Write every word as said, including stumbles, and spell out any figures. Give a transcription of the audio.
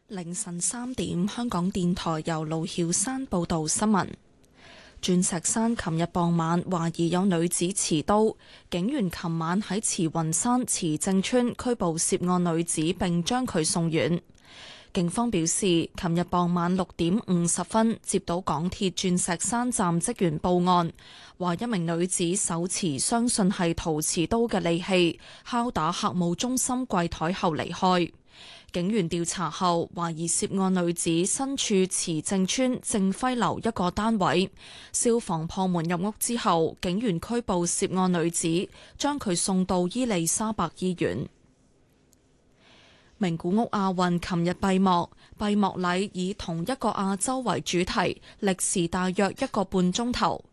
凌晨三點，香港電台由盧曉山報道新聞。鑽石山琴日傍晚懷疑有女子持刀，警員琴晚喺慈雲山慈正村拘捕涉案女子，並將佢送院。警方表示，琴日傍晚六點五十分接到港鐵鑽石山站職員報案，話一名女子手持相信係陶瓷刀嘅利器，敲打客務中心櫃台後離開。警員調查後，懷疑涉案女子身處慈正村正輝樓一個單位。消防破門入屋之後，警員拘捕涉案女子，將佢送到伊利沙伯醫院。名古屋亞運琴日閉幕，閉幕禮以同一個亞洲為主題，歷時大約一個半鐘頭。